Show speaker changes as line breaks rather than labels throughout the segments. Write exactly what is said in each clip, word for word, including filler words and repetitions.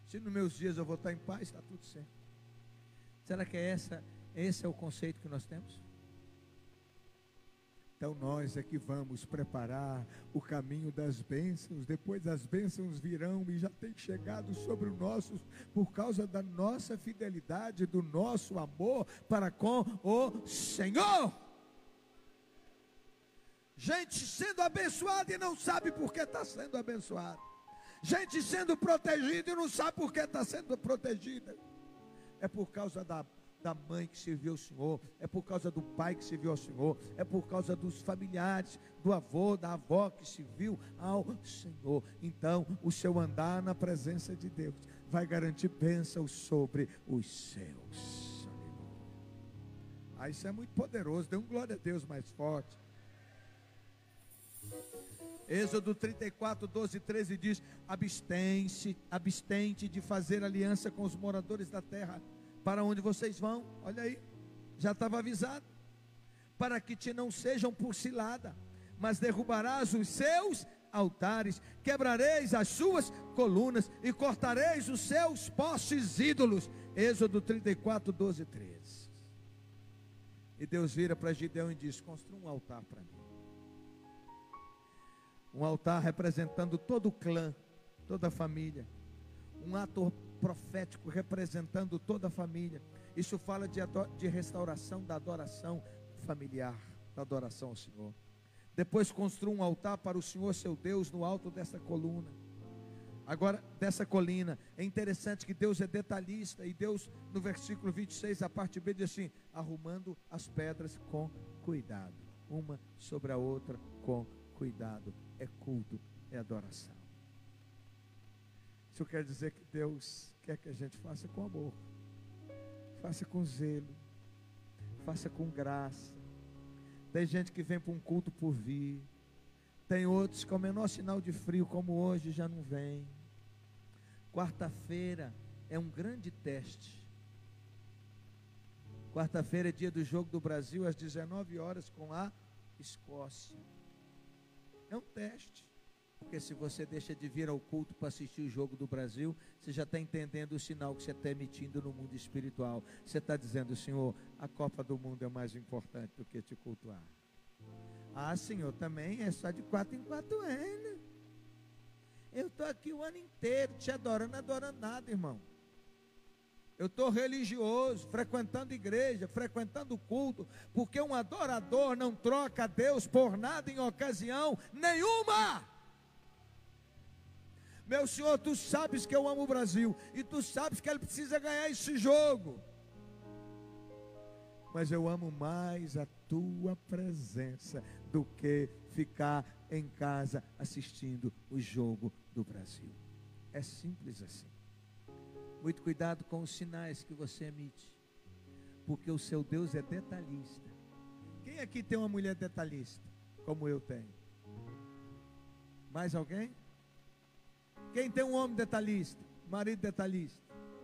Se nos meus dias eu vou estar em paz, está tudo certo. Será que é essa, esse é o conceito que nós temos? Então nós é que vamos preparar o caminho das bênçãos. Depois as bênçãos virão e já tem chegado sobre os nossos, por causa da nossa fidelidade, do nosso amor para com o Senhor. Gente sendo abençoada e não sabe por que está sendo abençoada. Gente sendo protegida e não sabe por que está sendo protegida. É por causa da da mãe que serviu ao Senhor, é por causa do pai que serviu ao Senhor, é por causa dos familiares, do avô, da avó que serviu ao Senhor. Então, o seu andar na presença de Deus vai garantir bênção sobre os seus. Ah, isso é muito poderoso. Dê um glória a Deus mais forte. Êxodo trinta e quatro, doze e treze diz: abstém-se, abstente de fazer aliança com os moradores da terra para onde vocês vão. Olha aí, já estava avisado, para que te não sejam por cilada, mas derrubarás os seus altares, quebrareis as suas colunas e cortareis os seus postes ídolos. Êxodo trinta e quatro, doze e treze. E Deus vira para Gideão e diz: construa um altar para mim. Um altar representando todo o clã, toda a família. Um ato profético representando toda a família. Isso fala de, de restauração da adoração familiar, da adoração ao Senhor. Depois construa um altar para o Senhor seu Deus no alto dessa coluna. Agora, dessa colina, é interessante que Deus é detalhista, e Deus, no versículo vinte e seis, a parte B, diz assim: arrumando as pedras com cuidado, uma sobre a outra com cuidado. É culto, é adoração. Isso quer dizer que Deus quer que a gente faça com amor, faça com zelo, faça com graça. Tem gente que vem para um culto por vir, tem outros que, ao menor sinal de frio, como hoje, já não vem. Quarta-feira é um grande teste. Quarta-feira é dia do jogo do Brasil, às dezenove horas, com a Escócia. É um teste. Porque se você deixa de vir ao culto para assistir o jogo do Brasil, você já está entendendo o sinal que você está emitindo no mundo espiritual. Você está dizendo: Senhor, a Copa do Mundo é mais importante do que te cultuar. Ah, Senhor, também é só de quatro em quatro anos. Eu estou aqui o ano inteiro te adorando, adorando nada, irmão. Eu estou religioso, frequentando igreja, frequentando culto, porque um adorador não troca a Deus por nada em ocasião nenhuma. Meu Senhor, tu sabes que eu amo o Brasil, e tu sabes que ele precisa ganhar esse jogo, mas eu amo mais a tua presença do que ficar em casa assistindo o jogo do Brasil. É simples assim. Muito cuidado com os sinais que você emite, porque o seu Deus é detalhista. Quem aqui tem uma mulher detalhista, como eu tenho? Mais alguém? Quem tem um homem detalhista? Marido detalhista?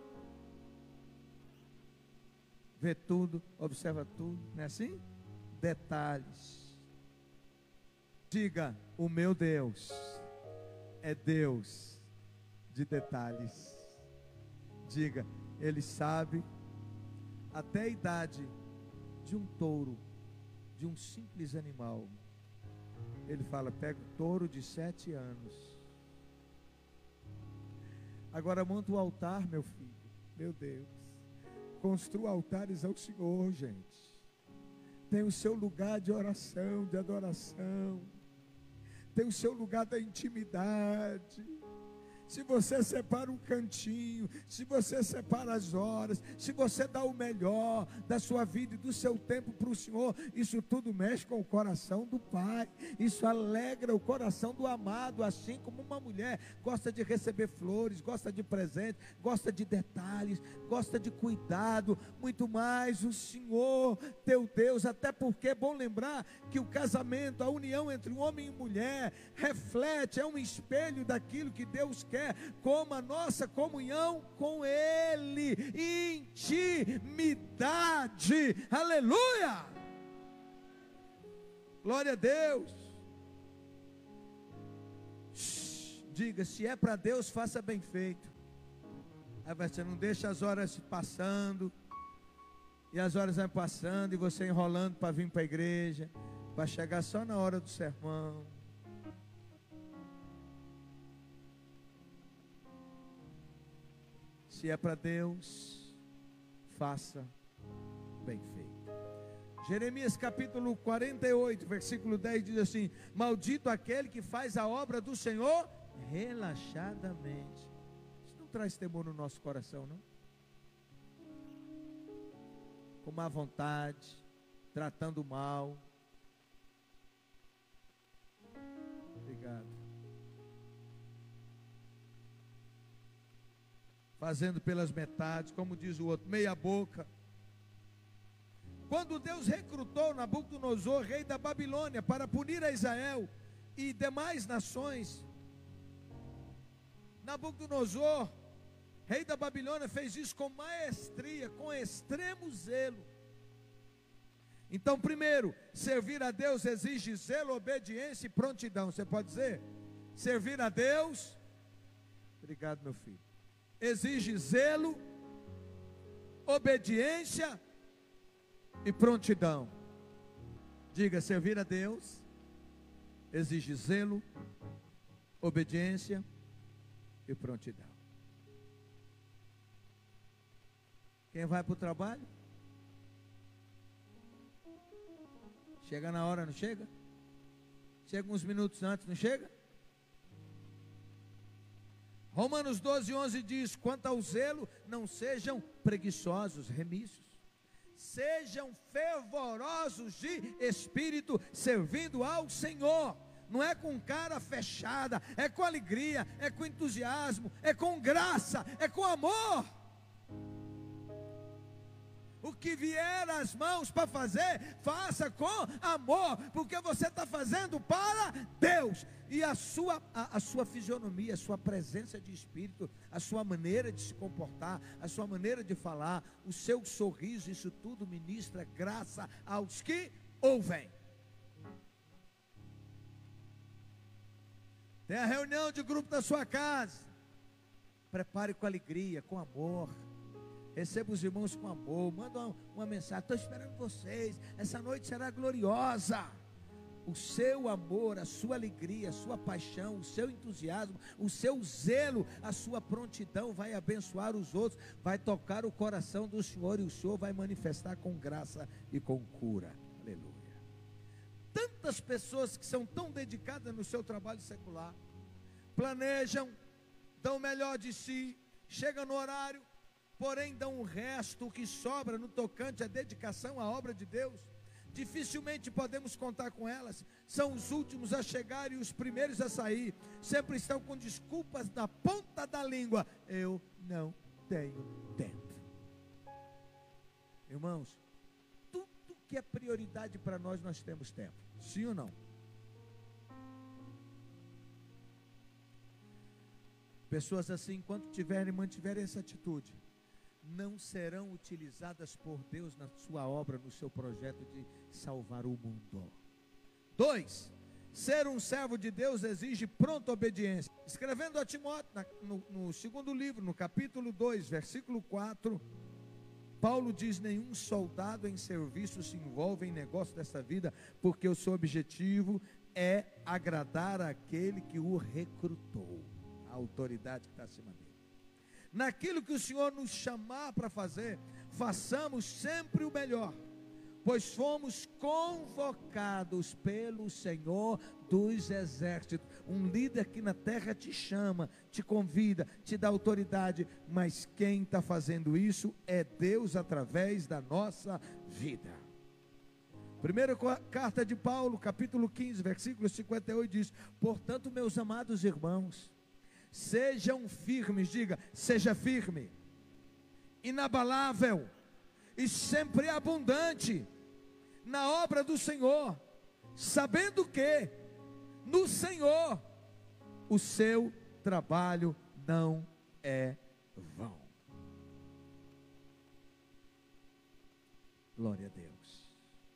Vê tudo, observa tudo, não é assim? Detalhes. Diga: o meu Deus é Deus de detalhes. Diga: Ele sabe até a idade de um touro, de um simples animal. Ele fala: pega o touro de sete anos. Agora monta o altar, meu filho. Meu Deus, construa altares ao Senhor, gente. Tem o seu lugar de oração, de adoração. Tem o seu lugar da intimidade. Se você separa um cantinho, se você separa as horas, se você dá o melhor da sua vida e do seu tempo para o Senhor, isso tudo mexe com o coração do Pai, isso alegra o coração do amado. Assim como uma mulher gosta de receber flores, gosta de presente, gosta de detalhes, gosta de cuidado, muito mais o Senhor teu Deus. Até porque é bom lembrar que o casamento, a união entre um homem e mulher, reflete, é um espelho daquilo que Deus quer, como a nossa comunhão com Ele, intimidade. Aleluia, glória a Deus. Shhh, diga: se é para Deus, faça bem feito. Aí você não deixa as horas passando, e as horas vão passando, e você enrolando para vir para a igreja, para chegar só na hora do sermão. Se é para Deus, faça bem feito. Jeremias capítulo quarenta e oito, versículo dez diz assim: maldito aquele que faz a obra do Senhor relaxadamente. Isso não traz temor no nosso coração, não? Com má vontade, tratando mal. Obrigado. Fazendo pelas metades, como diz o outro, meia boca. Quando Deus recrutou Nabucodonosor, rei da Babilônia, para punir a Israel e demais nações, Nabucodonosor, rei da Babilônia, fez isso com maestria, com extremo zelo. Então, primeiro, servir a Deus exige zelo, obediência e prontidão. Você pode dizer? Servir a Deus, obrigado, meu filho, exige zelo, obediência e prontidão. Diga: servir a Deus exige zelo, obediência e prontidão. Quem vai para o trabalho? Chega na hora, não chega? Chega uns minutos antes, não chega? Romanos doze, onze diz: quanto ao zelo, não sejam preguiçosos, remícios, sejam fervorosos de espírito, servindo ao Senhor. Não é com cara fechada, é com alegria, é com entusiasmo, é com graça, é com amor. O que vier às mãos para fazer, faça com amor, porque você está fazendo para Deus. E a sua, a, a sua fisionomia, a sua presença de espírito, a sua maneira de se comportar, a sua maneira de falar, o seu sorriso, isso tudo ministra graça aos que ouvem. Tem a reunião de grupo da sua casa, prepare com alegria, com amor. Receba os irmãos com amor, manda uma, uma mensagem: estou esperando vocês, essa noite será gloriosa. O seu amor, a sua alegria, a sua paixão, o seu entusiasmo, o seu zelo, a sua prontidão vai abençoar os outros, vai tocar o coração do Senhor, e o Senhor vai manifestar com graça e com cura. Aleluia. Tantas pessoas que são tão dedicadas no seu trabalho secular, planejam, dão o melhor de si, chegam no horário, porém dão o resto, o que sobra no tocante à dedicação à obra de Deus. Dificilmente podemos contar com elas, são os últimos a chegar e os primeiros a sair, sempre estão com desculpas na ponta da língua: eu não tenho tempo. Irmãos, tudo que é prioridade para nós, nós temos tempo, sim ou não? Pessoas assim, enquanto tiverem, mantiverem essa atitude, não serão utilizadas por Deus na sua obra, no seu projeto de salvar o mundo. Dois, ser um servo de Deus exige pronta obediência. Escrevendo a Timóteo, na, no, no segundo livro, no capítulo dois, versículo quatro, Paulo diz: nenhum soldado em serviço se envolve em negócio dessa vida, porque o seu objetivo é agradar aquele que o recrutou, a autoridade que está acima dele. Naquilo que o Senhor nos chamar para fazer, façamos sempre o melhor, pois fomos convocados pelo Senhor dos exércitos. Um líder aqui na terra te chama, te convida, te dá autoridade, mas quem está fazendo isso é Deus através da nossa vida. Primeira carta de Paulo, capítulo quinze, versículo cinquenta e oito diz: portanto, meus amados irmãos, sejam firmes, diga, seja firme, inabalável e sempre abundante na obra do Senhor, sabendo que no Senhor o seu trabalho não é vão. Glória a Deus.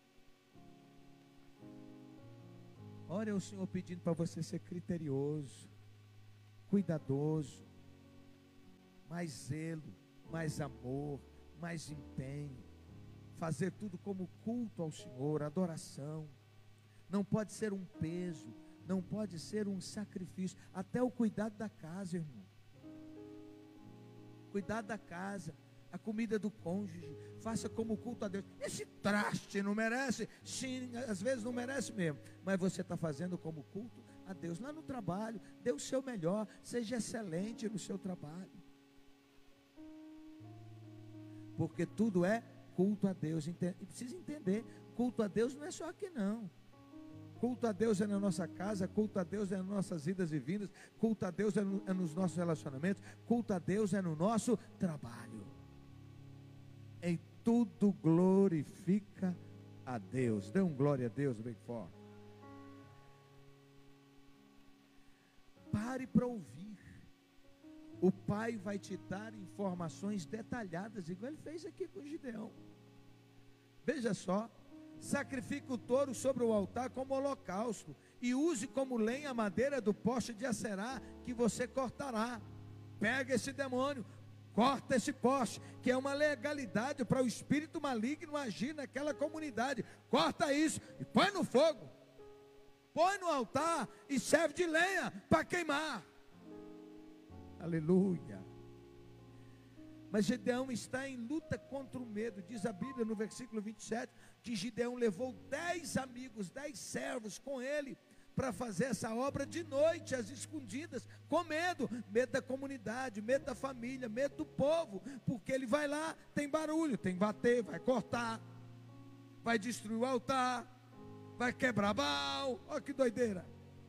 Ore ao Senhor pedindo para você ser criterioso, cuidadoso, mais zelo, mais amor, mais empenho. Fazer tudo como culto ao Senhor, adoração. Não pode ser um peso, não pode ser um sacrifício. Até o cuidado da casa, irmão. Cuidado da casa, a comida do cônjuge, faça como culto a Deus. Esse traste não merece? Sim, às vezes não merece mesmo, mas você está fazendo como culto a Deus. Lá no trabalho, dê o seu melhor, seja excelente no seu trabalho, porque tudo é culto a Deus. E precisa entender, culto a Deus não é só aqui não. Culto a Deus é na nossa casa, culto a Deus é nas nossas idas e vindas, culto a Deus é, no, é nos nossos relacionamentos, culto a Deus é no nosso trabalho. Em tudo glorifica a Deus. Dê um glória a Deus bem forte. Pare para ouvir. O Pai vai te dar informações detalhadas, igual ele fez aqui com Gideão. Veja só. Sacrifique o touro sobre o altar como holocausto, e use como lenha a madeira do poste de Acerá que você cortará. Pega esse demônio, corta esse poste, que é uma legalidade para o espírito maligno agir naquela comunidade. Corta isso e põe no fogo, põe no altar e serve de lenha para queimar. Aleluia. Mas Gideão está em luta contra o medo. Diz a Bíblia no versículo vinte e sete, que Gideão levou dez amigos, dez servos com ele, para fazer essa obra de noite, às escondidas, com medo, medo da comunidade, medo da família, medo do povo, porque ele vai lá, tem barulho, tem que bater, vai cortar, vai destruir o altar, vai quebrar Baal. Olha que doideira.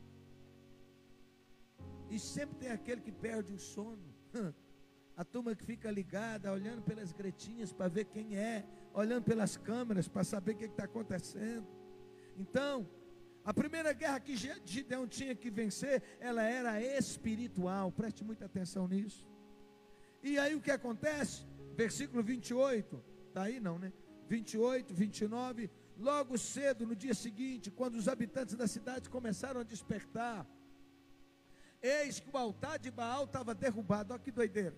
E sempre tem aquele que perde o sono, a turma que fica ligada, olhando pelas gretinhas para ver quem é, olhando pelas câmeras para saber o que está acontecendo. Então, a primeira guerra que Gideão tinha que vencer, ela era espiritual. Preste muita atenção nisso. E aí o que acontece? Versículo vinte e oito, está aí não, né? vinte e oito, vinte e nove, logo cedo, no dia seguinte, quando os habitantes da cidade começaram a despertar, eis que o altar de Baal estava derrubado. Olha que doideira.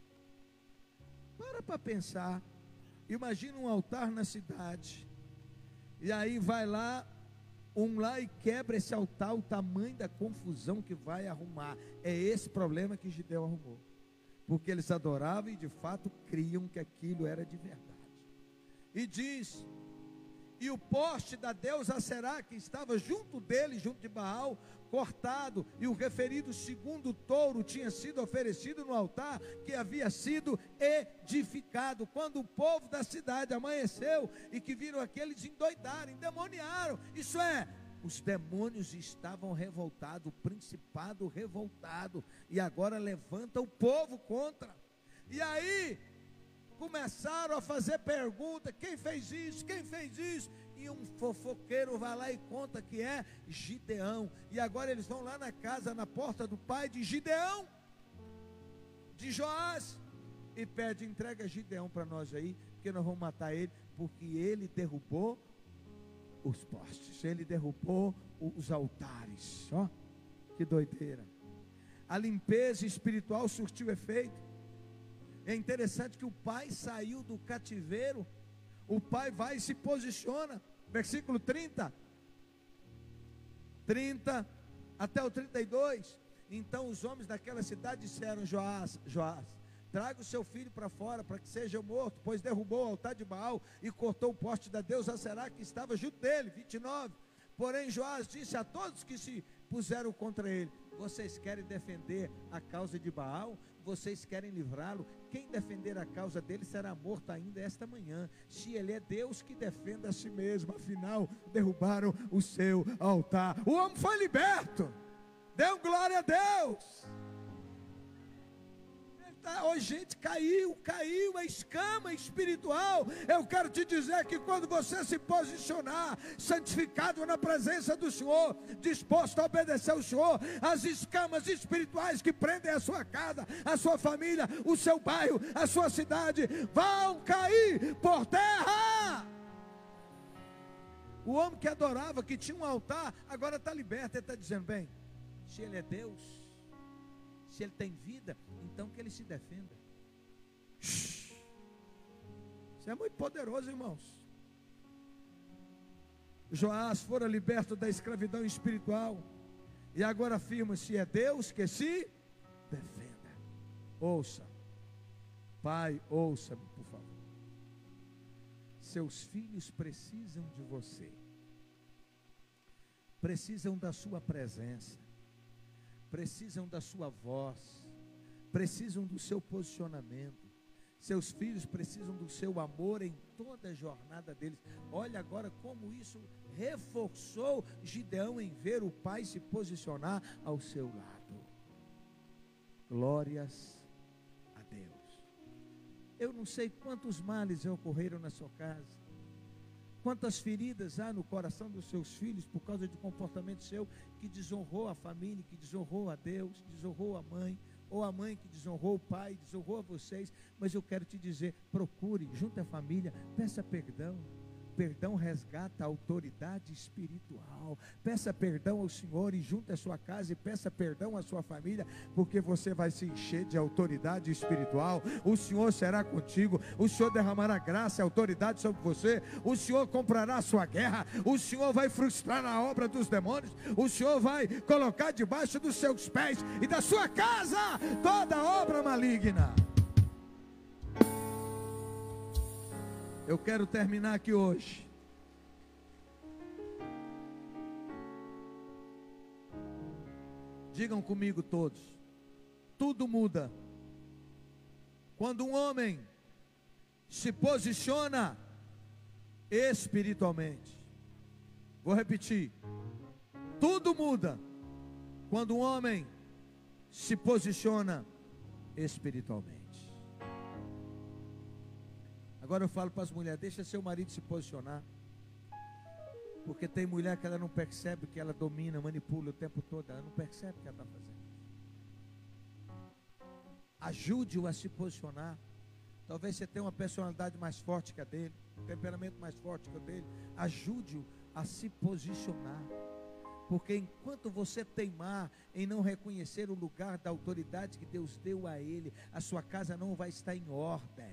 Para para pensar. Imagina um altar na cidade, e aí vai lá um lá e quebra esse altar. O tamanho da confusão que vai arrumar. É esse problema que Gideão arrumou, porque eles adoravam e de fato criam que aquilo era de verdade. E diz: e o poste da deusa Acerá, que estava junto dele, junto de Baal, cortado, e o referido segundo touro tinha sido oferecido no altar que havia sido edificado. Quando o povo da cidade amanheceu e que viram aqueles, endoidaram, endemoniaram. Isso é, os demônios estavam revoltados, o principado revoltado, e agora levanta o povo contra. E aí começaram a fazer pergunta: quem fez isso? Quem fez isso? E um fofoqueiro vai lá e conta que é Gideão. E agora eles vão lá na casa, na porta do pai de Gideão, de Joás, e pede: entrega Gideão para nós aí, que nós vamos matar ele, porque ele derrubou os postes, ele derrubou os altares. Ó, que doideira. A limpeza espiritual surtiu efeito. É interessante que o pai saiu do cativeiro, o pai vai e se posiciona. Versículo trinta, trinta até o trinta e dois. Então os homens daquela cidade disseram: Joás, Joás, traga o seu filho para fora, para que seja morto, pois derrubou o altar de Baal e cortou o poste da deusa Acerá que estava junto dele. vinte e nove. Porém Joás disse a todos que se puseram contra ele: vocês querem defender a causa de Baal? Vocês querem livrá-lo? Quem defender a causa dele será morto ainda esta manhã. Se ele é Deus, que defenda a si mesmo. Afinal, derrubaram o seu altar. O homem foi liberto. Deu glória a Deus. Oh, gente, caiu, caiu a escama espiritual. Eu quero te dizer que quando você se posicionar santificado na presença do Senhor, disposto a obedecer ao Senhor, as escamas espirituais que prendem a sua casa, a sua família, o seu bairro, a sua cidade, vão cair por terra. O homem que adorava, que tinha um altar, agora está liberto. Ele está dizendo: bem, se ele é Deus, se ele tem vida, então que ele se defenda. Isso é muito poderoso, irmãos. Joás fora liberto da escravidão espiritual e agora afirma-se: é Deus que se defenda. Ouça, pai, ouça-me, por favor. Seus filhos precisam de você, precisam da sua presença, precisam da sua voz, precisam do seu posicionamento. Seus filhos precisam do seu amor em toda a jornada deles. Olha agora como isso reforçou Gideão em ver o pai se posicionar ao seu lado. Glórias a Deus. Eu não sei quantos males já ocorreram na sua casa, quantas feridas há no coração dos seus filhos por causa de comportamento seu que desonrou a família, que desonrou a Deus, desonrou a mãe, ou a mãe que desonrou o pai, desonrou a vocês. Mas eu quero te dizer, procure, junto à família, peça perdão. Perdão resgata a autoridade espiritual. Peça perdão ao Senhor e junto à sua casa e peça perdão à sua família, porque você vai se encher de autoridade espiritual. O Senhor será contigo, o Senhor derramará graça e autoridade sobre você, o Senhor comprará a sua guerra, o Senhor vai frustrar a obra dos demônios, o Senhor vai colocar debaixo dos seus pés e da sua casa toda obra maligna. Eu quero terminar aqui hoje. Digam comigo todos. Tudo muda quando um homem se posiciona espiritualmente. Vou repetir. Tudo muda quando um homem se posiciona espiritualmente. Agora eu falo para as mulheres: deixa seu marido se posicionar, porque tem mulher que ela não percebe que ela domina, manipula o tempo todo, ela não percebe o que ela está fazendo. Ajude-o a se posicionar. Talvez você tenha uma personalidade mais forte que a dele, um temperamento mais forte que o dele. Ajude-o a se posicionar, porque enquanto você teimar em não reconhecer o lugar da autoridade que Deus deu a ele, a sua casa não vai estar em ordem.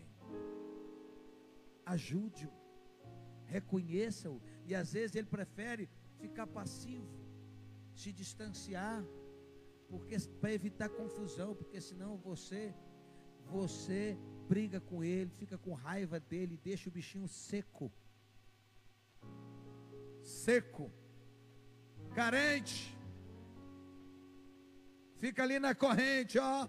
Ajude-o, reconheça-o. E às vezes ele prefere ficar passivo, se distanciar, porque para evitar confusão, porque senão você você briga com ele, fica com raiva dele, deixa o bichinho seco, seco, carente, fica ali na corrente, ó.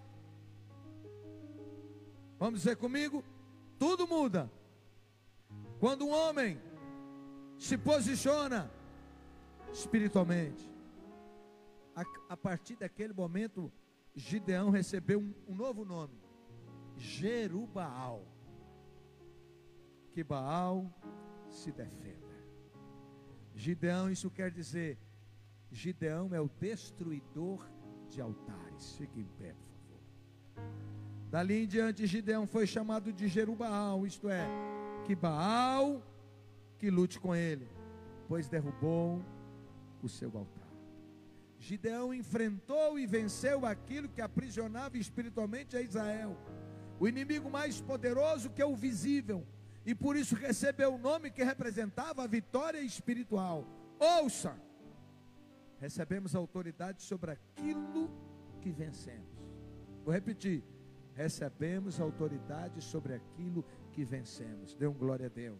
Vamos dizer comigo? Tudo muda quando um homem se posiciona espiritualmente. A, a partir daquele momento, Gideão recebeu um, um novo nome: Jerubaal. Que Baal se defenda. Gideão, isso quer dizer, Gideão é o destruidor de altares. Fique em pé, por favor. Dali em diante, Gideão foi chamado de Jerubaal, isto é, que Baal que lute com ele, pois derrubou o seu altar. Gideão enfrentou e venceu aquilo que aprisionava espiritualmente a Israel, o inimigo mais poderoso que é o visível, e por isso recebeu o nome que representava a vitória espiritual. Ouça, recebemos autoridade sobre aquilo que vencemos. Vou repetir: recebemos autoridade sobre aquilo que vencemos. Dê um glória a Deus.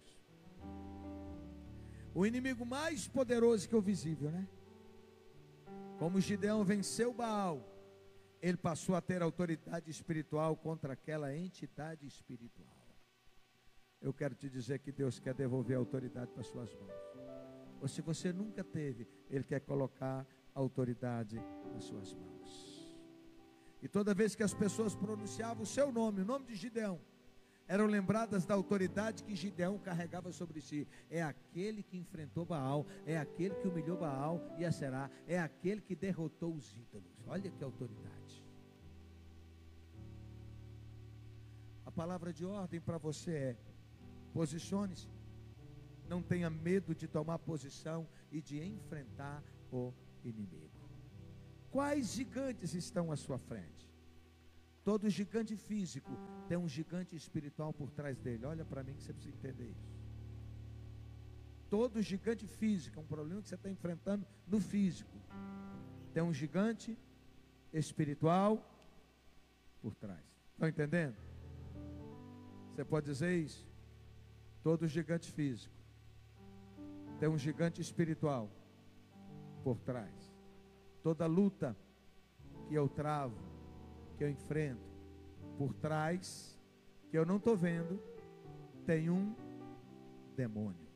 O inimigo mais poderoso que o visível, né? Como Gideão venceu Baal, ele passou a ter autoridade espiritual contra aquela entidade espiritual. Eu quero te dizer que Deus quer devolver a autoridade para suas mãos. Ou se você nunca teve, Ele quer colocar a autoridade nas suas mãos. E toda vez que as pessoas pronunciavam o seu nome, o nome de Gideão, eram lembradas da autoridade que Gideão carregava sobre si. É aquele que enfrentou Baal, é aquele que humilhou Baal e Aserá, é aquele que derrotou os ídolos. Olha que autoridade. A palavra de ordem para você é: posicione-se, não tenha medo de tomar posição e de enfrentar o inimigo. Quais gigantes estão à sua frente? Todo gigante físico tem um gigante espiritual por trás dele. Olha para mim que você precisa entender isso. Todo gigante físico, é um problema que você está enfrentando no físico, tem um gigante espiritual por trás. Estão entendendo? Você pode dizer isso? Todo gigante físico tem um gigante espiritual por trás. Toda luta que eu travo, que eu enfrento por trás, que eu não estou vendo, tem um demônio.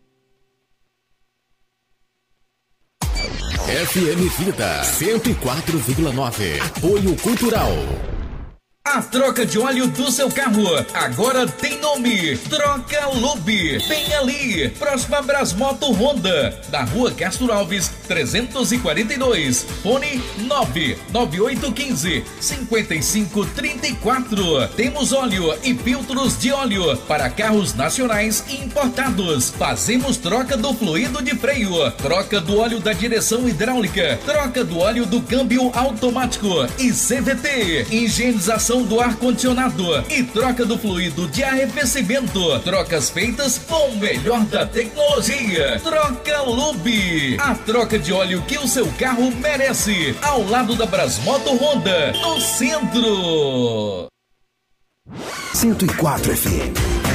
F M Vida cento e quatro vírgula nove. Apoio Cultural.
A troca de óleo do seu carro agora tem nome: Troca Lube. Bem ali, próxima a Brasmoto Honda, na rua Castro Alves trezentos e quarenta e dois. Fone nove nove oito um cinco, cinco cinco três quatro. Temos óleo e filtros de óleo para carros nacionais e importados. Fazemos troca do fluido de freio, troca do óleo da direção hidráulica, troca do óleo do câmbio automático e C V T, higienização do ar-condicionado e troca do fluido de arrefecimento. Trocas feitas com o melhor da tecnologia. Troca Lube. A troca de óleo que o seu carro merece. Ao lado da Brasmoto Honda, no centro.
cento e quatro F M.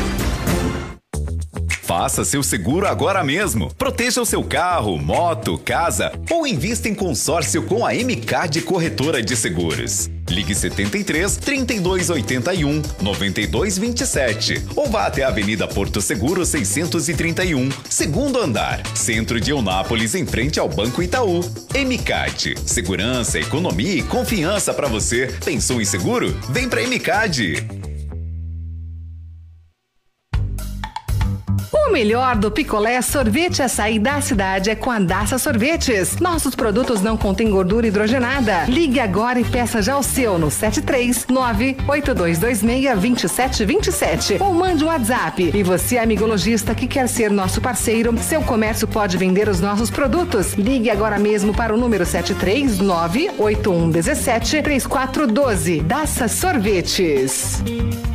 Faça seu seguro agora mesmo. Proteja o seu carro, moto, casa ou invista em consórcio com a M-Card Corretora de Seguros. Ligue setenta e três, trinta e dois oitenta e um, noventa e dois vinte e sete ou vá até a Avenida Porto Seguro seiscentos e trinta e um, segundo andar, centro de Eunápolis, em frente ao Banco Itaú. M-Card, segurança, economia e confiança para você. Pensou em seguro? Vem para M-Card.
O melhor do picolé, sorvete e açaí da cidade é com a Daça Sorvetes. Nossos produtos não contêm gordura hidrogenada. Ligue agora e peça já o seu no sete três nove oito dois dois seis dois sete dois sete ou mande um WhatsApp. E você, amigo lojista que quer ser nosso parceiro, seu comércio pode vender os nossos produtos. Ligue agora mesmo para o número sete três nove oito um um sete três quatro um dois. Daça Sorvetes.